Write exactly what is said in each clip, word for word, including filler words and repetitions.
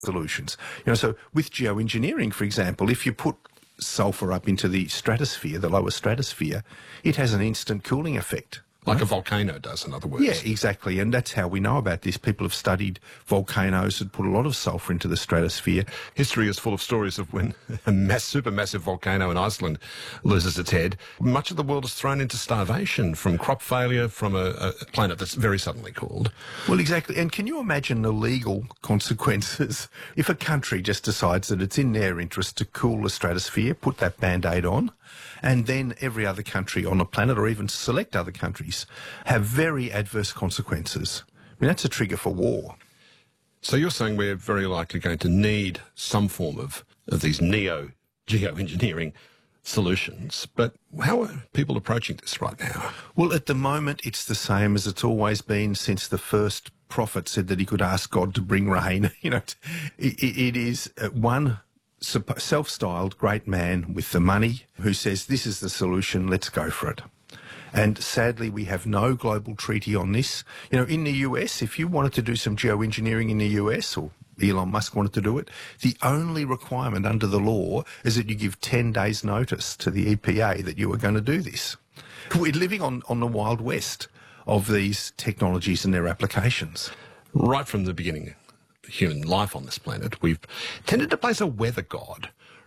solutions. You know, so with geoengineering, for example, if you put sulfur up into the stratosphere, the lower stratosphere, it has an instant cooling effect. Like right? a volcano does, in other words. Yeah, exactly. And that's how we know about this. People have studied volcanoes that put a lot of sulfur into the stratosphere. History is full of stories of when a mass, supermassive volcano in Iceland loses its head. Much of the world is thrown into starvation from crop failure from a, a planet that's very suddenly cooled. Well, exactly. And can you imagine the legal consequences if a country just decides that it's in their interest to cool the stratosphere, put that Band-Aid on, and then every other country on the planet, or even select other countries, have very adverse consequences? I mean, that's a trigger for war. So you're saying we're very likely going to need some form of, of these neo-geoengineering solutions. But how are people approaching this right now? Well, at the moment, it's the same as it's always been since the first prophet said that he could ask God to bring rain. You know, it, it is one self-styled great man with the money who says, this is the solution, let's go for it. And sadly, we have no global treaty on this. You know, in the U S, if you wanted to do some geoengineering in the U S, or Elon Musk wanted to do it, the only requirement under the law is that you give ten days notice to the E P A that you are going to do this. We're living on, on the Wild West of these technologies and their applications. Right from the beginning, human life on this planet, we've tended to place a weather god,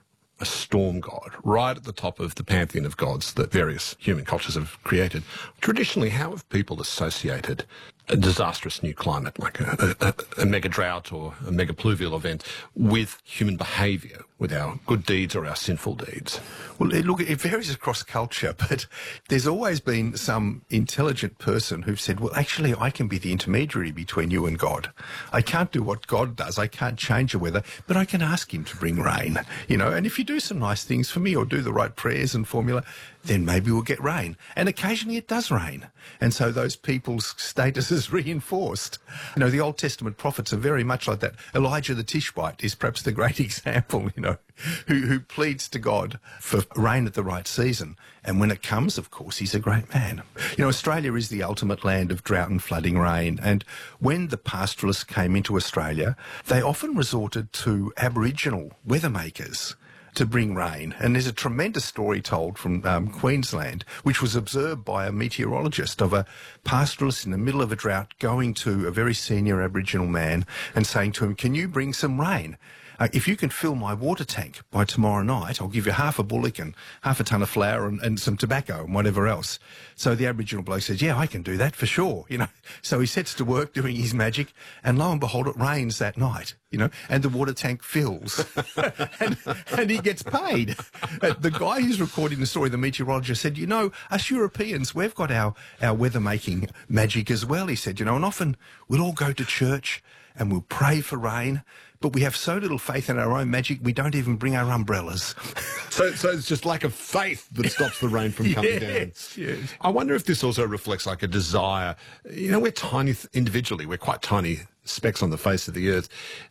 a storm god, right at the top of the pantheon of gods that various human cultures have created. Traditionally, how have people associated a disastrous new climate, like a, a, a mega drought or a mega pluvial event, with human behaviour, with our good deeds or our sinful deeds? Well, it, look, it varies across culture, but there's always been some intelligent person who've said, well, actually, I can be the intermediary between you and God. I can't do what God does. I can't change the weather, but I can ask him to bring rain, you know, and if you do some nice things for me or do the right prayers and formula, then maybe we'll get rain. And occasionally it does rain. And so those people's status is reinforced. You know, the Old Testament prophets are very much like that. Elijah the Tishbite is perhaps the great example, you know, who, who pleads to God for rain at the right season. And when it comes, of course, he's a great man. You know, Australia is the ultimate land of drought and flooding rain. And when the pastoralists came into Australia, they often resorted to Aboriginal weather makers to bring rain. And there's a tremendous story told from um, Queensland, which was observed by a meteorologist, of a pastoralist in the middle of a drought going to a very senior Aboriginal man and saying to him, can you bring some rain? Uh, if you can fill my water tank by tomorrow night, I'll give you half a bullock and half a ton of flour and, and some tobacco and whatever else. So the Aboriginal bloke says, yeah, I can do that for sure, you know. So he sets to work doing his magic, and lo and behold, it rains that night, you know, and the water tank fills. and, and he gets paid. Uh, the guy who's recording the story, the meteorologist, said, you know, us Europeans, we've got our, our weather-making magic as well, he said, you know, and often we'll all go to church and we'll pray for rain, but we have so little faith in our own magic, we don't even bring our umbrellas. So, so it's just lack of faith that stops the rain from coming yes, down. Yes. I wonder if this also reflects like a desire. You know, we're tiny th- individually. We're quite tiny specks on the face of the earth.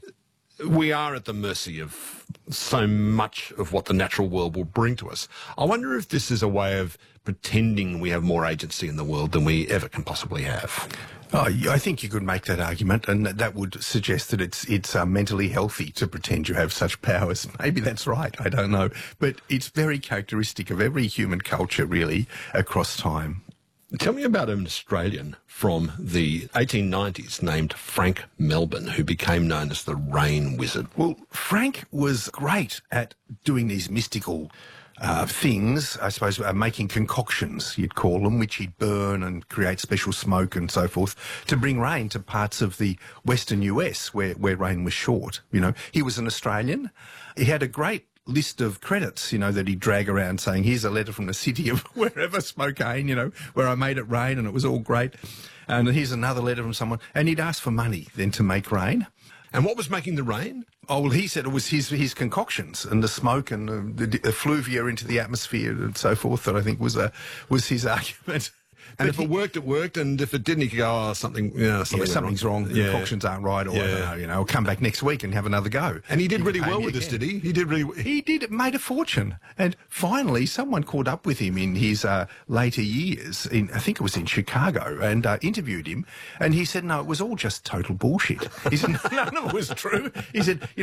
We are at the mercy of so much of what the natural world will bring to us. I wonder if this is a way of pretending we have more agency in the world than we ever can possibly have. Oh, I think you could make that argument, and that would suggest that it's it's uh, mentally healthy to pretend you have such powers. Maybe that's right, I don't know. But it's very characteristic of every human culture, really, across time. Tell me about an Australian from the eighteen nineties named Frank Melbourne, who became known as the Rain Wizard. Well, Frank was great at doing these mystical Uh, things, I suppose, uh, making concoctions, you'd call them, which he'd burn and create special smoke and so forth to bring rain to parts of the western U S where, where rain was short. You know, he was an Australian. He had a great list of credits, you know, that he'd drag around saying, here's a letter from the city of wherever, Spokane, you know, where I made it rain and it was all great. And here's another letter from someone. And he'd ask for money then to make rain. And what was making the rain? Oh, well, he said it was his his concoctions and the smoke and the, the effluvia into the atmosphere and so forth that I think was a, was his argument. And But if he- it worked, it worked, and if it didn't, you could go, oh, something, yeah, something Yeah, went something's wrong. The Yeah. concoctions aren't right, or I don't Yeah. know, you know, I'll come back next week and have another go. And he did You really can pay well me with this, again. did he? He did really. He did, made a fortune. And finally, someone caught up with him in his uh, later years, in, I think it was in Chicago, and uh, interviewed him. And he said, no, it was all just total bullshit. He said, none of it was true. He said, you know,